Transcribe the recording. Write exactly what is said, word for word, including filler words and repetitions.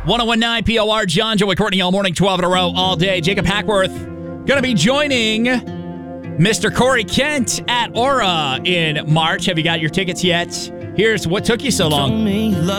ten nineteen P O R, John, Joey, Courtney, all morning, twelve in a row, all day. Jacob Hackworth going to be joining Mister Corey Kent at Aura in March. Have you got your tickets yet? Here's What Took You So Long.